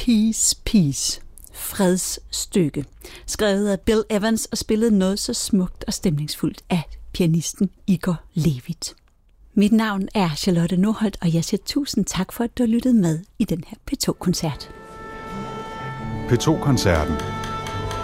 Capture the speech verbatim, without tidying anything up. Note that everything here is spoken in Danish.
Peace, Peace. Fredsstykke. Skrevet af Bill Evans og spillet noget så smukt og stemningsfuldt af pianisten Igor Levit. Mit navn er Charlotte Nordholt, og jeg siger tusind tak for, at du har lyttet med i den her P to-koncert. P to-koncerten